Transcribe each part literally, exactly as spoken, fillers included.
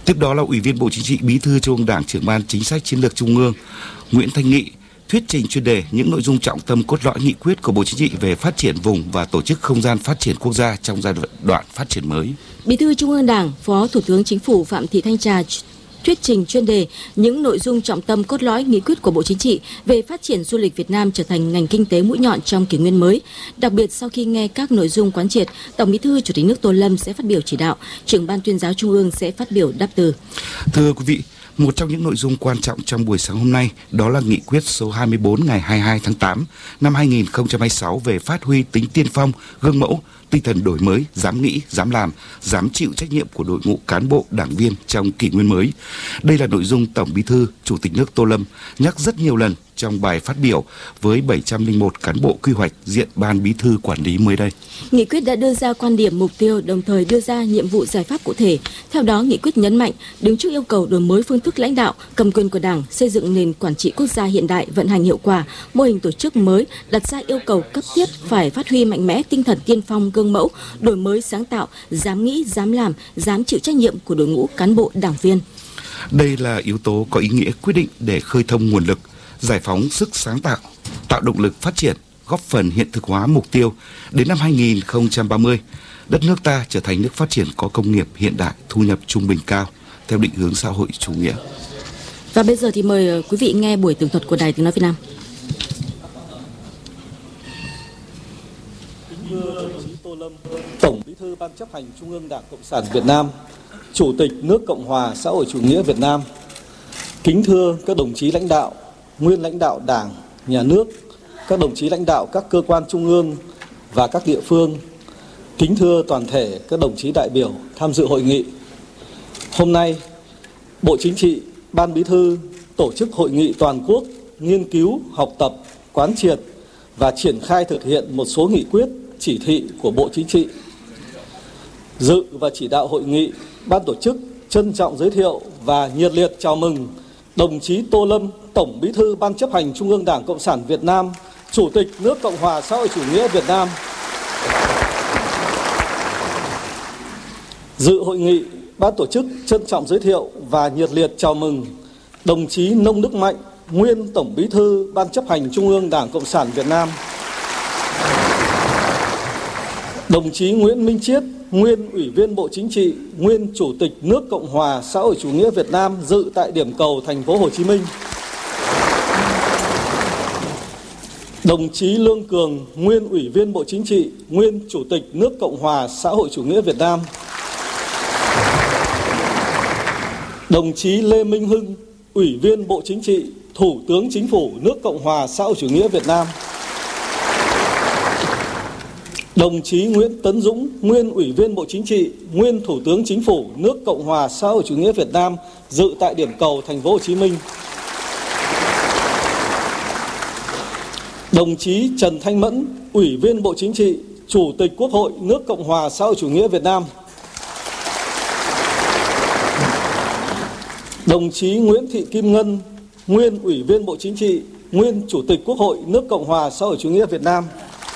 Tiếp đó là Ủy viên Bộ Chính trị, Bí thư Trung ương Đảng, Trưởng ban Chính sách Chiến lược Trung ương Nguyễn Thanh Nghị thuyết trình chuyên đề những nội dung trọng tâm cốt lõi nghị quyết của Bộ Chính trị về phát triển vùng và tổ chức không gian phát triển quốc gia trong giai đoạn phát triển mới. Bí thư Trung ương Đảng, Phó Thủ tướng Chính phủ Phạm Thị Thanh Trà thuyết trình chuyên đề những nội dung trọng tâm cốt lõi nghị quyết của Bộ Chính trị về phát triển du lịch Việt Nam trở thành ngành kinh tế mũi nhọn trong kỷ nguyên mới. Đặc biệt sau khi nghe các nội dung quán triệt, Tổng Bí thư Chủ tịch nước Tô Lâm sẽ phát biểu chỉ đạo, Trưởng ban Tuyên giáo Trung ương sẽ phát biểu đáp từ. Thưa quý vị, một trong những nội dung quan trọng trong buổi sáng hôm nay đó là nghị quyết số hai mươi tư ngày hai mươi hai tháng tám năm hai nghìn không trăm hai mươi sáu về phát huy tính tiên phong, gương mẫu, tinh thần đổi mới, dám nghĩ, dám làm, dám chịu trách nhiệm của đội ngũ cán bộ, đảng viên trong kỷ nguyên mới. Đây là nội dung Tổng Bí thư Chủ tịch nước Tô Lâm nhắc rất nhiều lần trong bài phát biểu với bảy trăm lẻ một cán bộ quy hoạch diện Ban Bí thư quản lý mới đây. Nghị quyết đã đưa ra quan điểm, mục tiêu, đồng thời đưa ra nhiệm vụ giải pháp cụ thể. Theo đó, nghị quyết nhấn mạnh đứng trước yêu cầu đổi mới phương thức lãnh đạo, cầm quyền của Đảng, xây dựng nền quản trị quốc gia hiện đại, vận hành hiệu quả, mô hình tổ chức mới, đặt ra yêu cầu cấp thiết phải phát huy mạnh mẽ tinh thần tiên phong, gương mẫu, đổi mới sáng tạo, dám nghĩ, dám làm, dám chịu trách nhiệm của đội ngũ cán bộ, đảng viên. Đây là yếu tố có ý nghĩa quyết định để khơi thông nguồn lực, giải phóng sức sáng tạo, tạo động lực phát triển, góp phần hiện thực hóa mục tiêu đến năm hai nghìn không trăm ba mươi, đất nước ta trở thành nước phát triển có công nghiệp hiện đại, thu nhập trung bình cao theo định hướng xã hội chủ nghĩa. Và bây giờ thì mời quý vị nghe buổi tường thuật của Đài Tiếng nói Việt Nam. Kính thưa đồng chí Tô Lâm, Tổng Bí thư Ban Chấp hành Trung ương Đảng Cộng sản Việt Nam, Chủ tịch nước Cộng hòa xã hội chủ nghĩa Việt Nam. Kính thưa các đồng chí lãnh đạo, nguyên lãnh đạo Đảng, Nhà nước, các đồng chí lãnh đạo các cơ quan trung ương và các địa phương. Kính thưa toàn thể các đồng chí đại biểu tham dự hội nghị. Hôm nay, Bộ Chính trị, Ban Bí thư tổ chức hội nghị toàn quốc nghiên cứu, học tập, quán triệt và triển khai thực hiện một số nghị quyết, chỉ thị của Bộ Chính trị. Dự và chỉ đạo hội nghị, ban tổ chức trân trọng giới thiệu và nhiệt liệt chào mừng đồng chí Tô Lâm, Tổng Bí thư Ban Chấp hành Trung ương Đảng Cộng sản Việt Nam, Chủ tịch nước Cộng hòa xã hội chủ nghĩa Việt Nam. Dự hội nghị, ban tổ chức trân trọng giới thiệu và nhiệt liệt chào mừng đồng chí Nông Đức Mạnh, nguyên Tổng Bí thư Ban Chấp hành Trung ương Đảng Cộng sản Việt Nam. Đồng chí Nguyễn Minh Chiết, nguyên Ủy viên Bộ Chính trị, nguyên Chủ tịch nước Cộng hòa xã hội chủ nghĩa Việt Nam dự tại điểm cầu thành phố Hồ Chí Minh. Đồng chí Lương Cường, nguyên Ủy viên Bộ Chính trị, nguyên Chủ tịch nước Cộng hòa xã hội chủ nghĩa Việt Nam. Đồng chí Lê Minh Hưng, Ủy viên Bộ Chính trị, Thủ tướng Chính phủ nước Cộng hòa xã hội chủ nghĩa Việt Nam. Đồng chí Nguyễn Tấn Dũng, nguyên Ủy viên Bộ Chính trị, nguyên Thủ tướng Chính phủ nước Cộng hòa xã hội chủ nghĩa Việt Nam dự tại điểm cầu thành phố Hồ Chí Minh. Đồng chí Trần Thanh Mẫn, Ủy viên Bộ Chính trị, Chủ tịch Quốc hội nước Cộng hòa xã hội chủ nghĩa Việt Nam. Đồng chí Nguyễn Thị Kim Ngân, nguyên Ủy viên Bộ Chính trị, nguyên Chủ tịch Quốc hội nước Cộng hòa xã hội chủ nghĩa Việt Nam.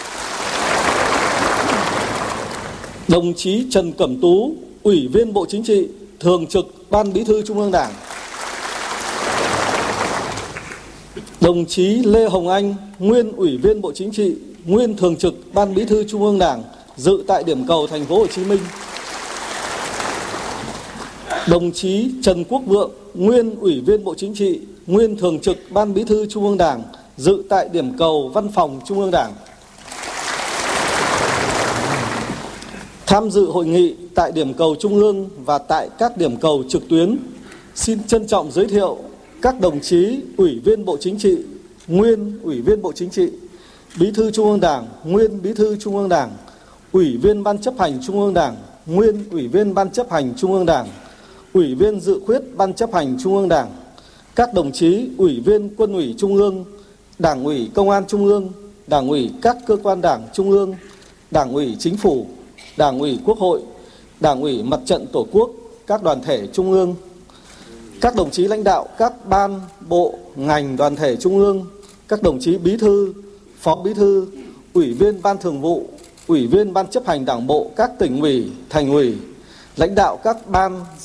Đồng chí Trần Cẩm Tú, Ủy viên Bộ Chính trị, Thường trực Ban Bí thư Trung ương Đảng. Đồng chí Lê Hồng Anh, nguyên Ủy viên Bộ Chính trị, nguyên Thường trực Ban Bí thư Trung ương Đảng dự tại điểm cầu thành phố Hồ Chí Minh. Đồng chí Trần Quốc Vượng, nguyên Ủy viên Bộ Chính trị, nguyên Thường trực Ban Bí thư Trung ương Đảng dự tại điểm cầu Văn phòng Trung ương Đảng. Tham dự hội nghị tại điểm cầu Trung ương và tại các điểm cầu trực tuyến, xin trân trọng giới thiệu các đồng chí Ủy viên Bộ Chính trị, nguyên Ủy viên Bộ Chính trị, Bí thư Trung ương Đảng, nguyên Bí thư Trung ương Đảng, Ủy viên Ban Chấp hành Trung ương Đảng, nguyên Ủy viên Ban Chấp hành Trung ương Đảng, Ủy viên dự khuyết Ban Chấp hành Trung ương Đảng, các đồng chí Ủy viên Quân ủy Trung ương, Đảng ủy Công an Trung ương, Đảng ủy các cơ quan Đảng Trung ương, Đảng ủy Chính phủ, Đảng ủy Quốc hội, Đảng ủy Mặt trận Tổ quốc, các đoàn thể Trung ương, các đồng chí lãnh đạo các ban, bộ, ngành, đoàn thể Trung ương, các đồng chí Bí thư, Phó Bí thư, Ủy viên Ban Thường vụ, Ủy viên Ban Chấp hành Đảng bộ các tỉnh ủy, thành ủy, lãnh đạo các ban,